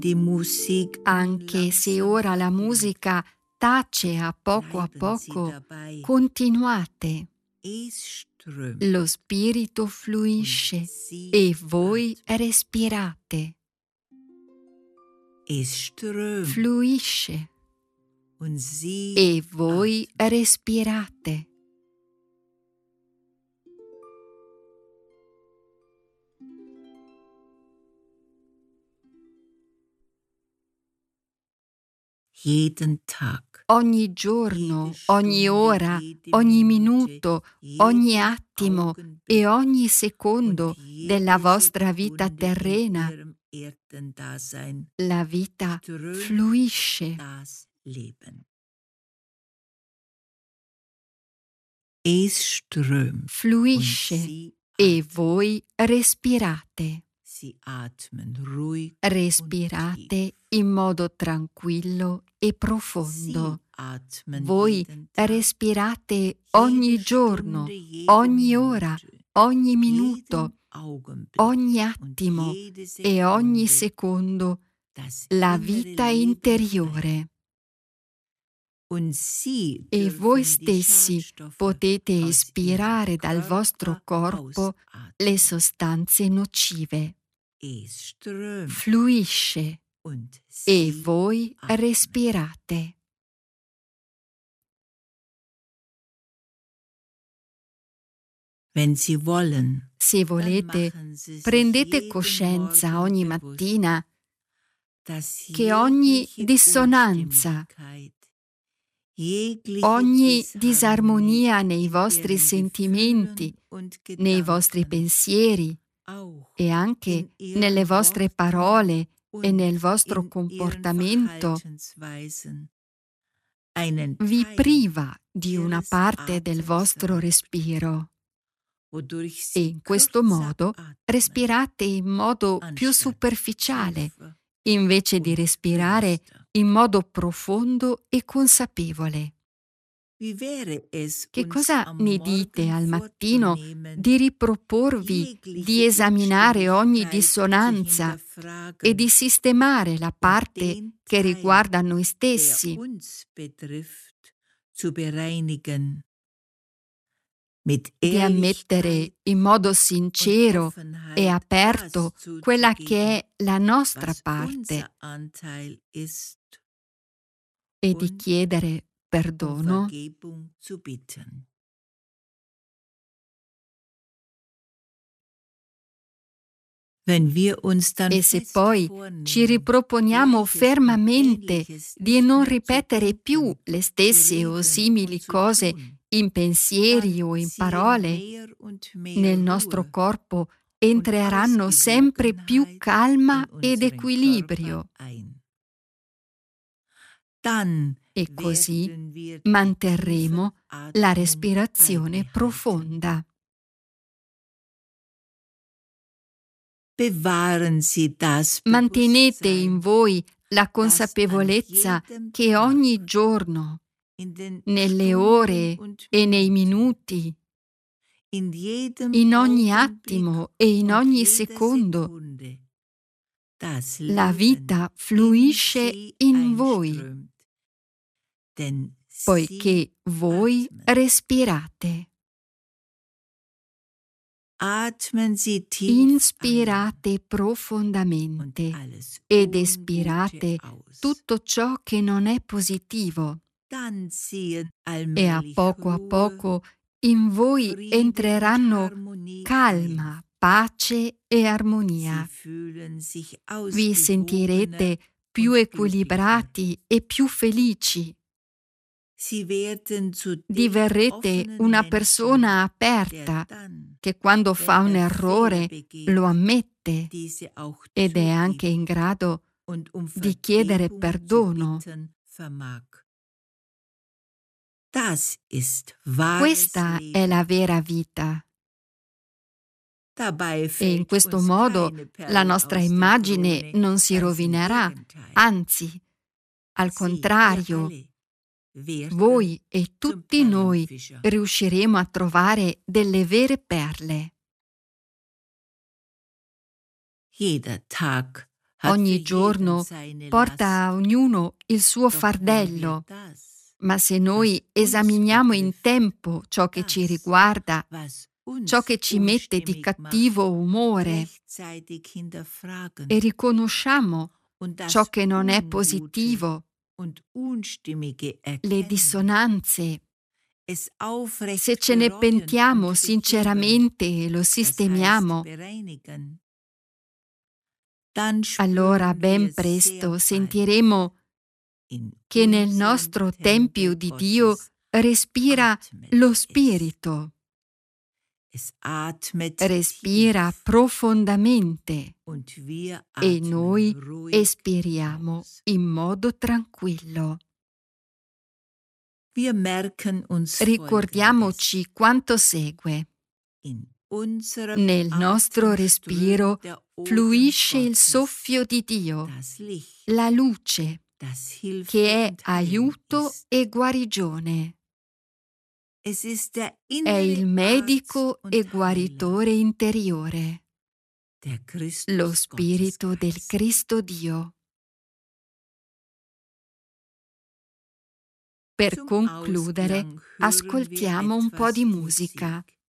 Die Musik Anche se ora la musica tace a poco, continuate. es strömt Lo spirito fluisce e voi respirate. es strömt Fluisce und sie e voi respirate. jeden Tag, Ogni giorno, ogni ora, ogni minuto, ogni attimo e ogni secondo della vostra vita terrena, la vita fluisce. das Leben. Es strömt Fluisce und sie e voi respirate. Sie atmen ruhig Respirate in modo tranquillo e profondo. atmen Voi jeden Tag, respirate ogni giorno, ogni ora, ogni minuto, Augenblick ogni und attimo jede e ogni Sekunde secondo das la innere vita Leben interiore. Und sie E dürfen voi die stessi Schadstoffe potete aus espirare ihrem dal vostro corpo ausatmen. le sostanze nocive. Es strömt Fluisce und e sie voi atmen. respirate. Wenn Sie wollen, Se dann volete, machen Sie sich prendete jeden coscienza Morgen ogni bewusst, mattina dass che ogni jegliche dissonanza, Unstimmigkeit, jegliche ogni Disharmonie disarmonia nei in vostri Ihren sentimenti, Gefühlen und nei vostri Gedanken, pensieri auch e anche in nelle Ihren vostre Worten parole e und nel vostro in Ihren comportamento Verhaltensweisen einen vi Teil priva di una Ihres parte del Atems vostro raubt, respiro wodurch e Sie in questo kürzer modo atmen, respirate in modo più anstatt superficiale tiefer invece di und respirare bewusster. in modo profondo e consapevole. Wie wäre es, Che uns cosa am ne dite Morgen al mattino vorzunehmen, di riproporvi, jegliche di esaminare ogni Unstimmigkeit zu dissonanza e di hinterfragen sistemare la und parte den che Teil, riguarda noi der stessi uns betrifft, zu bereinigen, mit di ammettere Ehrlichkeit in modo und sincero e Offenheit aperto das quella che zuzugeben, è la nostra was parte unser Anteil ist, e di und chiedere perdono. Vergebung zu bitten. Wenn wir uns dann E se fest poi ci vornehmen, riproponiamo Gleiches und fermamente Ähnliches di nicht non mehr zu ripetere più denken, le zu stesse o reden simili und zu cose tun, in pensieri dann o in ziehen parole, mehr und mehr nel nostro Ruhe corpo und entreranno sempre più Ausgewogenheit calma in ed unseren equilibrio Körper ein. Dann e così werden wir die manterremo tiefe la Atmung respirazione beibehalten. profonda. Bewahren Sie das Mantenete in Bewusstsein, voi la dass an consapevolezza jedem che Tag, ogni giorno, in den nelle Stunden ore und e nei Minuten, minuti, in jedem in ogni Augenblick attimo e in und ogni jeder secondo, Sekunde das la Leben vita in fluisce Sie in voi, einströmt, denn Sie poiché voi atmen. respirate. Atmen Sie tief ein Inspirate und profondamente alles ed Ungute espirate aus. tutto ciò che non è positivo Dann ziehen e a allmählich Ruhe, poco in voi Friede und entreranno Harmonie calma, ein. pace e Sie armonia. fühlen sich Vi ausgewogener sentirete più und glücklicher. equilibrati e più felici. Sie werden zu dem Diverrete offenen una Menschen, persona der aperta dann, che quando wenn fa un er errore Fehler begeht, lo ammette diese auch ed è anche zugibt in grado und di chiedere Vergebung zu perdono. bitten vermag. Das ist wahres Questa è Leben. la vera vita Dabei e in fällt questo uns modo keine Perle la nostra aus der immagine Krone, non si ganz im rovinerà, Gegenteil. anzi, al Sie, wir contrario, alle, werden voi e zum tutti noi Perlenfischer. riusciremo a trovare delle vere perle. Jeder Tag Ogni giorno porta a ognuno il suo fardello, ma se noi esaminiamo in tempo ciò che ci riguarda, ciò che ci mette di cattivo umore e riconosciamo ciò che non è positivo, le dissonanze, se ce ne pentiamo sinceramente e lo sistemiamo, allora ben presto sentiremo che nel nostro Tempio di Dio respira lo Spirito, respira profondamente e noi espiriamo in modo tranquillo. Ricordiamoci quanto segue. Nel nostro respiro fluisce il soffio di Dio, la luce, che è aiuto e guarigione. È il medico e guaritore interiore, lo Spirito del Cristo Dio. Per concludere, ascoltiamo un po' di musica.